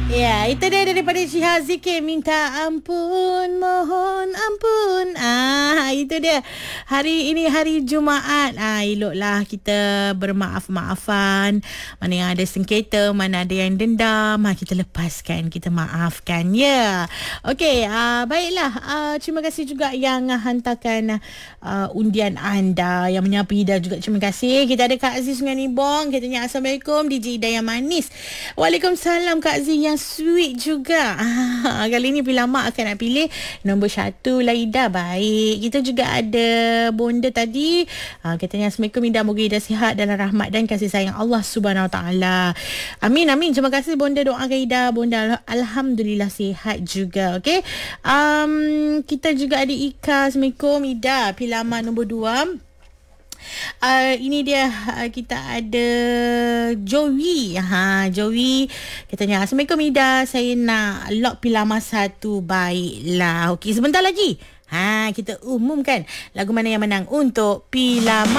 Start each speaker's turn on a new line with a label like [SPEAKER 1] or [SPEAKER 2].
[SPEAKER 1] Ya, itu dia daripada Syihah Zikir, minta ampun, mohon ampun. Itu dia. Hari ini hari Jumaat. Eloklah kita bermaaf-maafan. Mana yang ada sengketa, mana ada yang dendam, kita lepaskan, kita maafkan, ya. Okey, baiklah. Terima kasih juga yang hantarkan undian anda, yang menyapa Ida juga. Terima kasih. Kita ada Kak Aziz Sungai Nibong. Katanya Assalamualaikum DJ Ida yang manis. Waalaikumsalam Kak Aziz yang sweet juga. Kali ni bila mak akan nak pilih nombor 1 lah Ida. Baik. Kita juga ada bonda tadi. Katanya Assalamualaikum Ida. Moga Ida sihat dalam rahmat dan kasih sayang Allah Subhanahu Wa Taala. Amin amin. Terima kasih bonda doakan Ida. Bonda alhamdulillah sihat juga. Okey. Kita juga ada Ika. Assalamualaikum Ida. Pilih alamat nombor 2. Ini dia, kita ada Joey. Joey katanya Assalamualaikum Ida, saya nak lock pilama 1. Baiklah. Okey, sebentar lagi kita umumkan lagu mana yang menang untuk pilama